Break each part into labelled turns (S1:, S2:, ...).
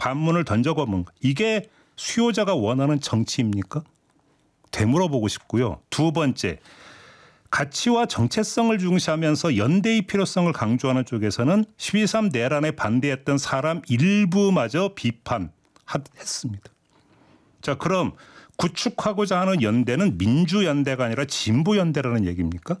S1: 반문을 던져보면 이게 수요자가 원하는 정치입니까? 되물어보고 싶고요. 두 번째, 가치와 정체성을 중시하면서 연대의 필요성을 강조하는 쪽에서는 12.3 내란에 반대했던 사람 일부마저 비판했습니다. 자, 그럼 구축하고자 하는 연대는 민주연대가 아니라 진보연대라는 얘기입니까?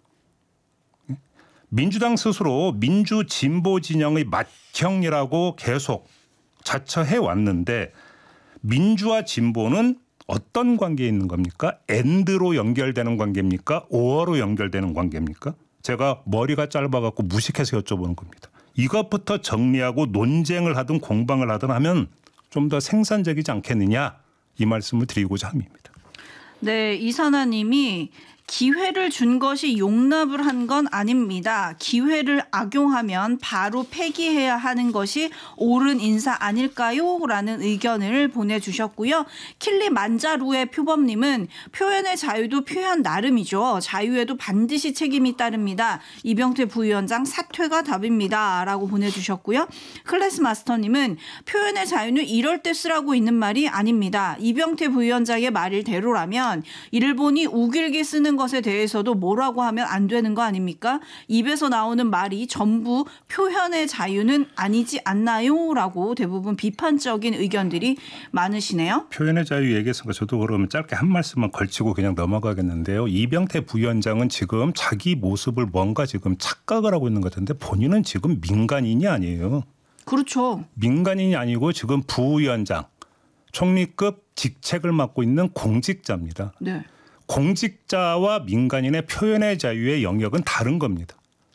S1: 민주당 스스로 민주진보 진영의 맏형이라고 계속 자처해 왔는데 민주와 진보는 어떤 관계에 있는 겁니까? 엔드로 연결되는 관계입니까? 오어로 연결되는 관계입니까? 제가 머리가 짧아갖고 무식해서 여쭤보는 겁니다. 이것부터 정리하고 논쟁을 하든 공방을 하든 하면 좀 더 생산적이지 않겠느냐 이 말씀을 드리고자 합니다.
S2: 네, 이사나님이 기회를 준 것이 용납을 한 건 아닙니다. 기회를 악용하면 바로 폐기해야 하는 것이 옳은 인사 아닐까요? 라는 의견을 보내주셨고요. 킬리 만자루의 표범님은 표현의 자유도 표현 나름이죠. 자유에도 반드시 책임이 따릅니다. 이병태 부위원장 사퇴가 답입니다. 라고 보내주셨고요. 클래스 마스터님은 표현의 자유는 이럴 때 쓰라고 있는 말이 아닙니다. 이병태 부위원장의 말일대로라면 일본이 우길기 쓰는 것에 대해서도 뭐라고 하면 안 되는 거 아닙니까? 입에서 나오는 말이 전부 표현의 자유는 아니지 않나요? 라고 대부분 비판적인 의견들이 많으시네요.
S1: 표현의 자유 얘기했으니까 저도 그러면 짧게 한 말씀만 걸치고 그냥 넘어가겠는데요. 이병태 부위원장은 지금 자기 모습을 뭔가 지금 착각을 하고 있는 것 같은데 본인은 지금 민간인이 아니에요.
S2: 그렇죠.
S1: 민간인이 아니고 지금 부위원장, 총리급 직책을 맡고 있는 공직자입니다.
S2: 네.
S1: 공직자와 민간인의 표현의 자유의 영역은 다른 겁니다.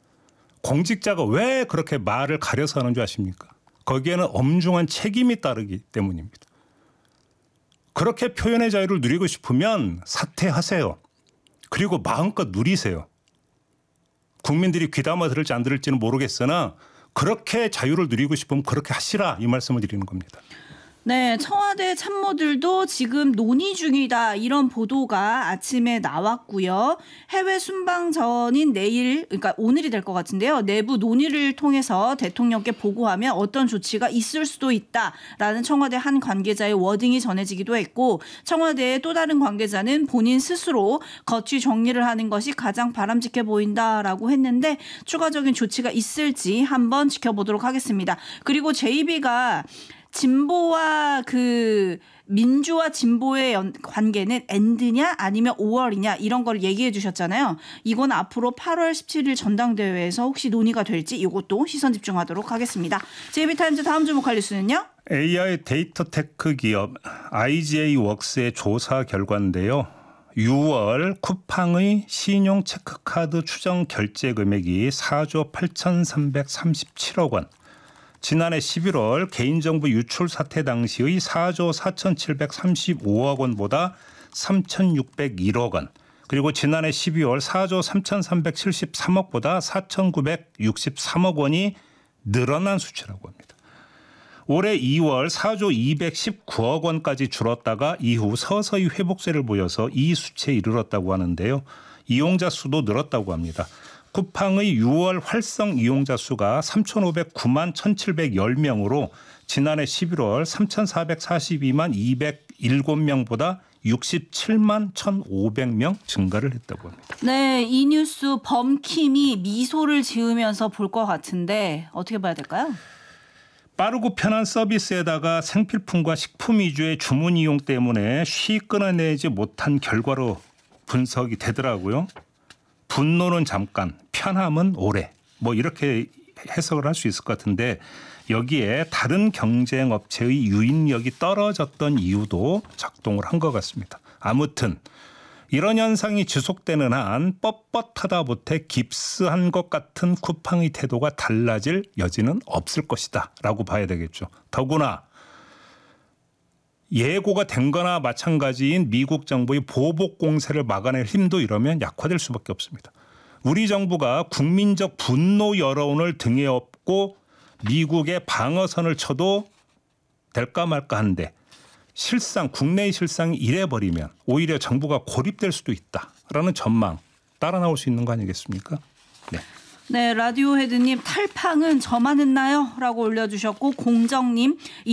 S1: 공직자가 왜 그렇게 말을 가려서 하는 줄 아십니까? 거기에는 엄중한 책임이 따르기 때문입니다. 그렇게 표현의 자유를 누리고 싶으면 사퇴하세요. 그리고 마음껏 누리세요. 국민들이 귀담아 들을지 안 들을지는 모르겠으나 그렇게 자유를 누리고 싶으면 그렇게 하시라 이 말씀을 드리는 겁니다.
S2: 네, 청와대 참모들도 지금 논의 중이다 이런 보도가 아침에 나왔고요. 해외 순방 전인 내일, 그러니까 오늘이 될 것 같은데요. 내부 논의를 통해서 대통령께 보고하면 어떤 조치가 있을 수도 있다라는 청와대 한 관계자의 워딩이 전해지기도 했고 청와대의 또 다른 관계자는 본인 스스로 거취 정리를 하는 것이 가장 바람직해 보인다라고 했는데 추가적인 조치가 있을지 한번 지켜보도록 하겠습니다. 그리고 JB가 진보와 민주와 진보의 관계는 엔드냐 아니면 5월이냐 이런 걸 얘기해 주셨잖아요. 이건 앞으로 8월 17일 전당대회에서 혹시 논의가 될지 이것도 시선 집중하도록 하겠습니다. JB타임즈 다음 주목할 뉴스는요.
S1: AI 데이터 테크 기업 IGA웍스의 조사 결과인데요. 6월 쿠팡의 신용 체크카드 추정 결제 금액이 4조 8,337억 원. 지난해 11월 개인정보 유출 사태 당시의 4조 4,735억 원보다 3,601억 원. 그리고 지난해 12월 4조 3,373억보다 4,963억 원이 늘어난 수치라고 합니다. 올해 2월 4조 219억 원까지 줄었다가 이후 서서히 회복세를 보여서 이 수치에 이르렀다고 하는데요. 이용자 수도 늘었다고 합니다. 쿠팡의 6월 활성 이용자 수가 3,509만 1,710명으로 지난해 11월 3,442만 207명보다 67만 1,500명 증가를 했다고 합니다.
S2: 네, 이 뉴스 범킴이 미소를 지으면서 볼 것 같은데 어떻게 봐야 될까요?
S1: 빠르고 편한 서비스에다가 생필품과 식품 위주의 주문 이용 때문에 쉬 끊어내지 못한 결과로 분석이 되더라고요. 분노는 잠깐, 편함은 오래. 뭐 이렇게 해석을 할 수 있을 것 같은데 여기에 다른 경쟁 업체의 유인력이 떨어졌던 이유도 작동을 한 것 같습니다. 아무튼 이런 현상이 지속되는 한 뻣뻣하다 못해 깁스한 것 같은 쿠팡의 태도가 달라질 여지는 없을 것이다 라고 봐야 되겠죠. 더구나 예고가 된 거나 마찬가지인 미국 정부의 보복 공세를 막아낼 힘도 이러면 약화될 수밖에 없습니다. 우리 정부가 국민적 분노 여론을 등에 업고 미국의 방어선을 쳐도 될까 말까 한데 실상 국내의 실상이 이래버리면 오히려 정부가 고립될 수도 있다라는 전망 따라 나올 수 있는 거 아니겠습니까? 네.
S2: 네, 라디오 헤드님 탈팡은 저만 했나요? 라고 올려주셨고 공정님